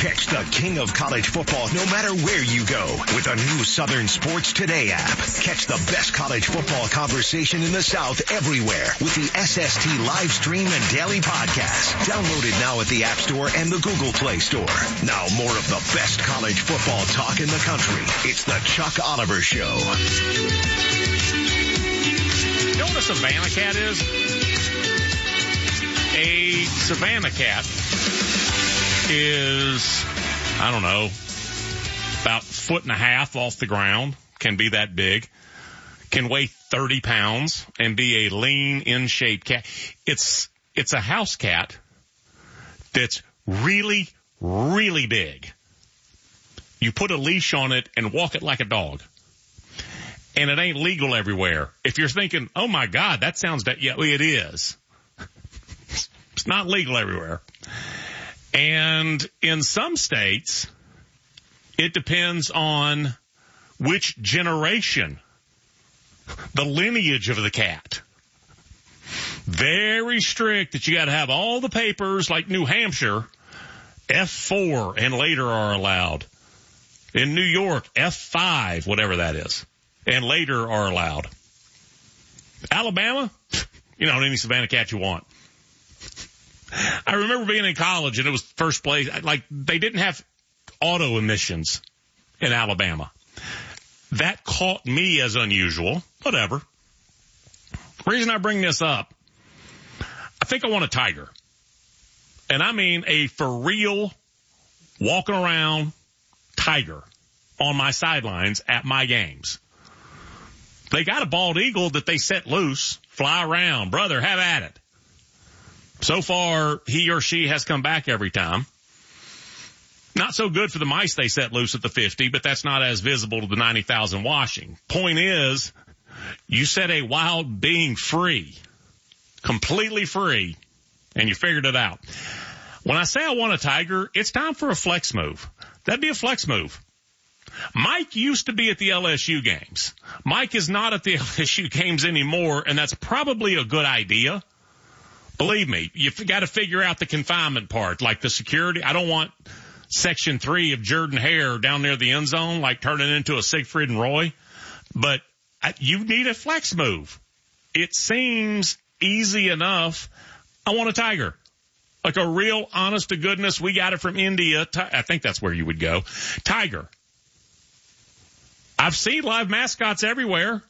Catch the king of college football no matter where you go with a new Southern Sports Today app. Catch the best college football conversation in the South everywhere with the SST live stream and daily podcast. Download it now at the App Store and the Google Play Store. Now more of the best college football talk in the country. It's the Chuck Oliver Show. You know what a Savannah cat is? A Savannah cat is, I don't know, about 1.5 feet off the ground, can be that big, can weigh 30 pounds and be a lean, in-shape cat. It's a house cat that's really, really big. You put a leash on it and walk it like a dog. And it ain't legal everywhere. If you're thinking, oh my God, that sounds yeah, it is. It's not legal everywhere. And in some states, it depends on which generation, the lineage of the cat. Very strict that you got to have all the papers, like New Hampshire, F4 and later are allowed. In New York, F5, whatever that is, and later are allowed. Alabama, you know, any Savannah cat you want. I remember being in college and it was first place, like they didn't have auto emissions in Alabama. That caught me as unusual. Whatever. The reason I bring this up, I think I want a tiger. And I mean a for real walking around tiger on my sidelines at my games. They got a bald eagle that they set loose, fly around. Brother, have at it. So far, he or she has come back every time. Not so good for the mice they set loose at the 50, but that's not as visible to the 90,000 watching. Point is, you set a wild being free, completely free, and you figured it out. When I say I want a tiger, it's time for a flex move. That'd be a flex move. Mike used to be at the LSU games. Mike is not at the LSU games anymore, and that's probably a good idea. Believe me, you've got to figure out the confinement part, like the security. I don't want Section 3 of Jordan Hare down near the end zone, like turning into a Siegfried and Roy. But you need a flex move. It seems easy enough. I want a tiger. Like a real honest to goodness, we got it from India. I think that's where you would go. Tiger. I've seen live mascots everywhere.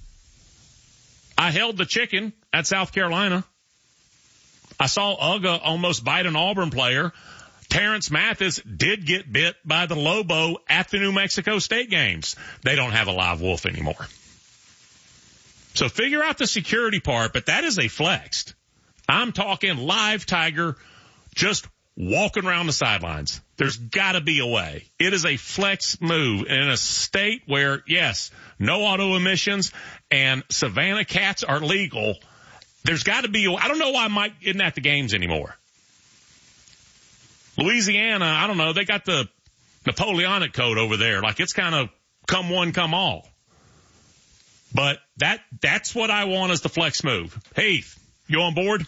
I held the chicken at South Carolina. I saw Uga almost bite an Auburn player. Terrence Mathis did get bit by the Lobo at the New Mexico State games. They don't have a live wolf anymore. So figure out the security part, but that is a flex. I'm talking live tiger just walking around the sidelines. There's got to be a way. It is a flex move in a state where, yes, no auto emissions and Savannah cats are legal. There's got to be, I don't know why Mike isn't at the games anymore. Louisiana, I don't know, they got the Napoleonic code over there. Like it's kind of come one, come all. But that's what I want as the flex move. Heath, you on board?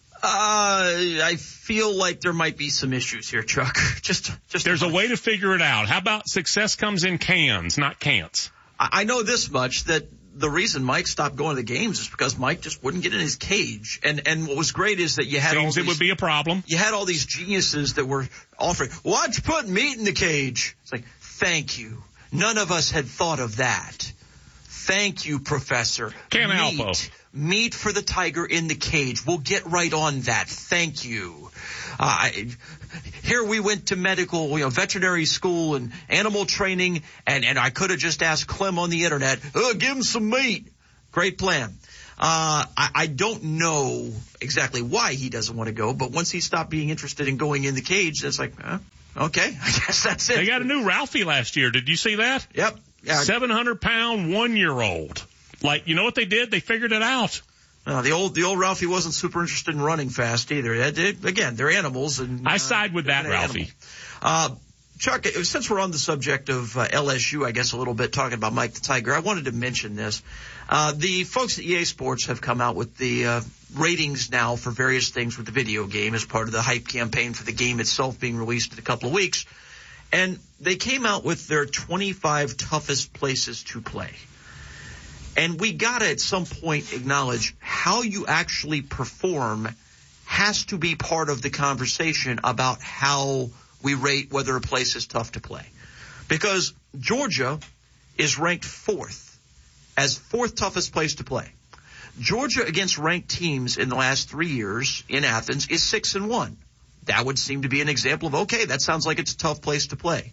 I feel like there might be some issues here, Chuck. Just there's a way to figure it out. How about success comes in cans, not can'ts? I know this much, that the reason Mike stopped going to the games is because Mike just wouldn't get in his cage. And what was great is that you had Seems it would be a problem. You had all these geniuses that were offering, why'd you put meat in the cage? It's like, thank you. None of us had thought of that. Thank you, Professor. Meat for the tiger in the cage. We'll get right on that. Thank you. Here we went to medical, veterinary school and animal training, and I could have just asked Clem on the internet, give him some meat. Great plan. I don't know exactly why he doesn't want to go, but once he stopped being interested in going in the cage, it's like, okay, I guess that's it. They got a new Ralphie last year. Did you see that? Yep. Yeah. 700-pound 1-year-old. Like, you know what they did? They figured it out. The old Ralphie wasn't super interested in running fast either. Again, they're animals. And I side with that, Ralphie. Chuck, since we're on the subject of LSU, I guess a little bit talking about Mike the Tiger, I wanted to mention this. The folks at EA Sports have come out with the ratings now for various things with the video game as part of the hype campaign for the game itself being released in a couple of weeks. And they came out with their 25 toughest places to play. And we got to at some point acknowledge how you actually perform has to be part of the conversation about how we rate whether a place is tough to play. Because Georgia is ranked fourth toughest place to play. Georgia against ranked teams in the last 3 years in Athens is 6-1. That would seem to be an example of, okay, that sounds like it's a tough place to play.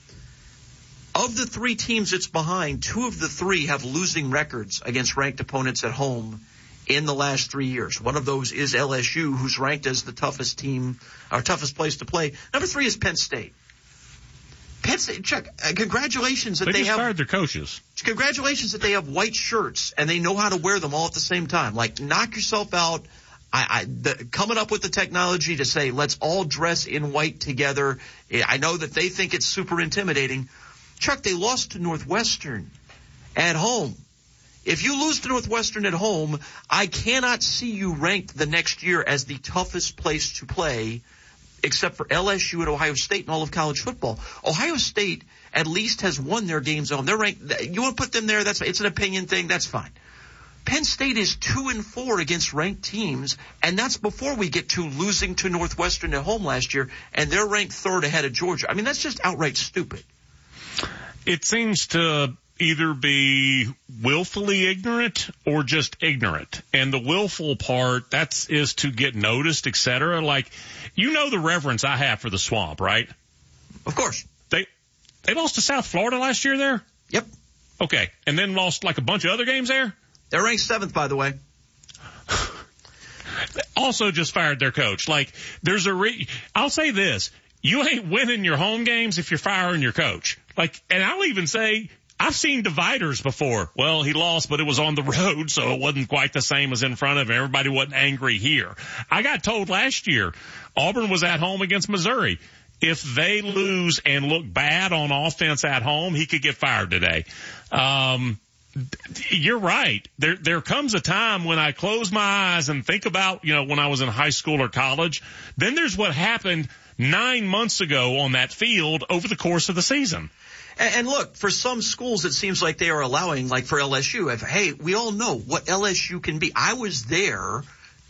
Of the 3 teams it's behind, 2 of the 3 have losing records against ranked opponents at home in the last 3 years. One of those is LSU, who's ranked as the toughest team, or toughest place to play. Number 3 is Penn State. Penn State, Chuck, congratulations that they have fired their coaches. Congratulations that they have white shirts and they know how to wear them all at the same time. Like, knock yourself out. Coming up with the technology to say, let's all dress in white together. I know that they think it's super intimidating. Chuck, they lost to Northwestern at home. If you lose to Northwestern at home, I cannot see you ranked the next year as the toughest place to play, except for LSU and Ohio State in all of college football. Ohio State at least has won their games at home. They're ranked. You want to put them there? It's an opinion thing. That's fine. Penn State is 2-4 against ranked teams, and that's before we get to losing to Northwestern at home last year, and they're ranked third ahead of Georgia. I mean, that's just outright stupid. It seems to either be willfully ignorant or just ignorant. And the willful part, is to get noticed, et cetera. Like, you know the reverence I have for the Swamp, right? Of course. They lost to South Florida last year there? Yep. Okay. And then lost like a bunch of other games there? They're ranked 7th, by the way. Also just fired their coach. Like, there's I'll say this. You ain't winning your home games if you're firing your coach. Like, and I'll even say, I've seen dividers before. Well, he lost, but it was on the road, so it wasn't quite the same as in front of him. Everybody wasn't angry here. I got told last year, Auburn was at home against Missouri. If they lose and look bad on offense at home, he could get fired today. You're right. There comes a time when I close my eyes and think about, when I was in high school or college. Then there's what happened 9 months ago on that field over the course of the season. And look, for some schools, it seems like they are allowing, like for LSU, hey, we all know what LSU can be. I was there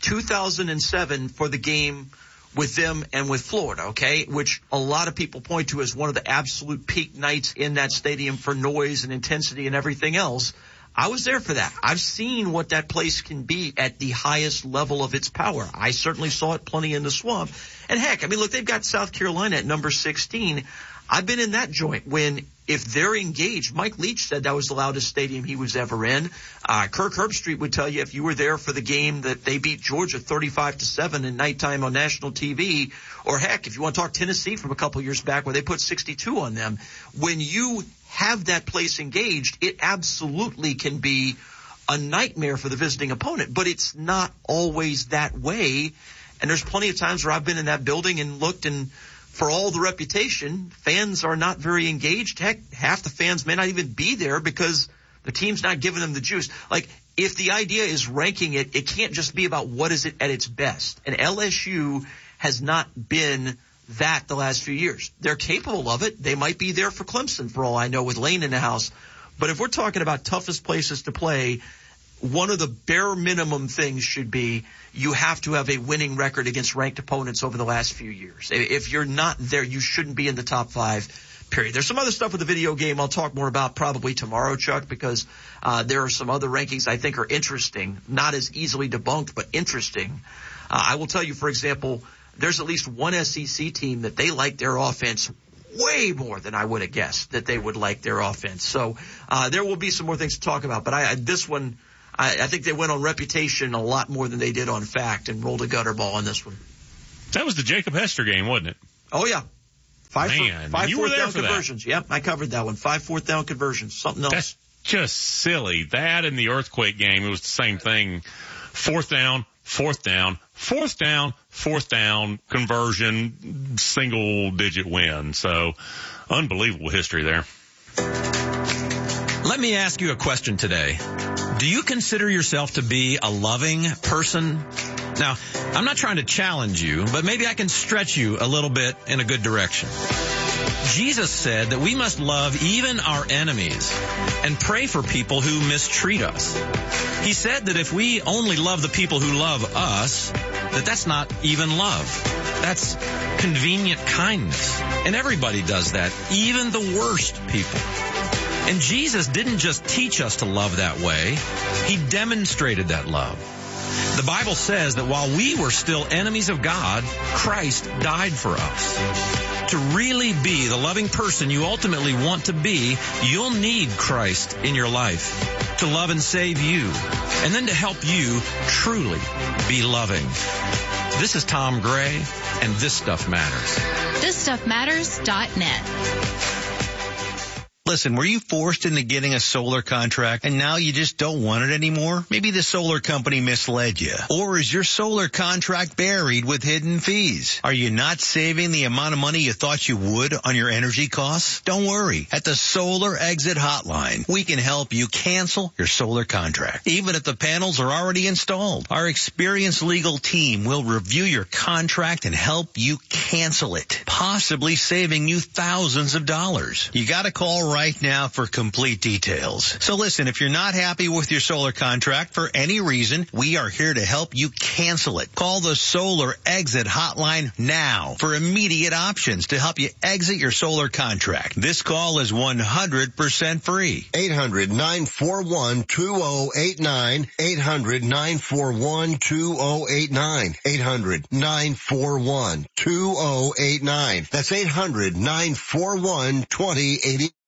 2007 for the game with them and with Florida, okay, which a lot of people point to as one of the absolute peak nights in that stadium for noise and intensity and everything else. I was there for that. I've seen what that place can be at the highest level of its power. I certainly saw it plenty in the Swamp. And heck, I mean, look, they've got South Carolina at number 16. I've been in that joint when, if they're engaged, Mike Leach said that was the loudest stadium he was ever in. Kirk Herbstreit would tell you if you were there for the game that they beat Georgia 35-7 in nighttime on national TV, or heck, if you want to talk Tennessee from a couple years back where they put 62 on them, when you have that place engaged, it absolutely can be a nightmare for the visiting opponent, but it's not always that way. And there's plenty of times where I've been in that building and looked, and for all the reputation, fans are not very engaged. Heck, half the fans may not even be there because the team's not giving them the juice. Like, if the idea is ranking it, it can't just be about what is it at its best. And LSU has not been that the last few years. They're capable of it. They might be there for Clemson, for all I know, with Lane in the house. But if we're talking about toughest places to play, one of the bare minimum things should be you have to have a winning record against ranked opponents over the last few years. If you're not there, you shouldn't be in the top 5, period. There's some other stuff with the video game I'll talk more about probably tomorrow, Chuck, because there are some other rankings I think are interesting, not as easily debunked, but interesting. I will tell you, for example, there's at least one SEC team that they like their offense way more than I would have guessed that they would like their offense. So there will be some more things to talk about, but this one, I think they went on reputation a lot more than they did on fact and rolled a gutter ball on this one. That was the Jacob Hester game, wasn't it? Oh, yeah. Five fourth down conversions. That. Yep, I covered that one. 5 fourth down conversions. Something else. That's just silly. That and the earthquake game, it was the same thing. 4th down, fourth down, conversion, single-digit win. So unbelievable history there. Let me ask you a question today. Do you consider yourself to be a loving person? Now, I'm not trying to challenge you, but maybe I can stretch you a little bit in a good direction. Jesus said that we must love even our enemies and pray for people who mistreat us. He said that if we only love the people who love us, that's not even love. That's convenient kindness. And everybody does that, even the worst people. And Jesus didn't just teach us to love that way. He demonstrated that love. The Bible says that while we were still enemies of God, Christ died for us. To really be the loving person you ultimately want to be, you'll need Christ in your life to love and save you, and then to help you truly be loving. This is Tom Gray, and This Stuff Matters. ThisStuffMatters.net. Listen, were you forced into getting a solar contract and now you just don't want it anymore? Maybe the solar company misled you. Or is your solar contract buried with hidden fees? Are you not saving the amount of money you thought you would on your energy costs? Don't worry. At the Solar Exit Hotline, we can help you cancel your solar contract, even if the panels are already installed. Our experienced legal team will review your contract and help you cancel it, possibly saving you thousands of dollars. You gotta call right now for complete details. So listen, if you're not happy with your solar contract for any reason, we are here to help you cancel it. Call the Solar Exit Hotline now for immediate options to help you exit your solar contract. This call is 100% free. 800-941-2089. 800-941-2089. 800-941-2089. That's 800-941-2089.